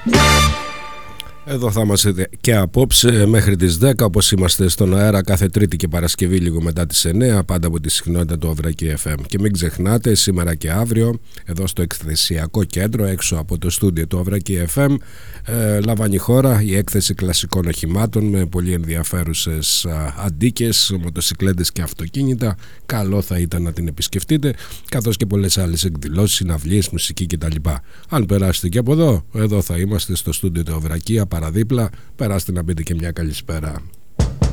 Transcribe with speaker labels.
Speaker 1: Εδώ θα είμαστε και απόψε μέχρι τις 10, όπως είμαστε στον αέρα κάθε Τρίτη και Παρασκευή λίγο μετά τις 9, πάντα από τη συχνότητα του Αυρακή FM. Και μην ξεχνάτε, σήμερα και αύριο εδώ στο εκθεσιακό κέντρο έξω από το στούντιο του Αυρακή FM λαμβάνει η χώρα η έκθεση κλασικών οχημάτων με πολύ ενδιαφέρουσες αντίκες, μοτοσικλέτες και αυτοκίνητα. Καλό θα ήταν να την επισκεφτείτε, καθώς και πολλές άλλες εκδηλώσεις, συναυλίες, μουσική κτλ. Αν περάσετε και από εδώ θα είμαστε στο στούντιο του Αυρακή παραδίπλα. Περάστε να πείτε και μια καλησπέρα.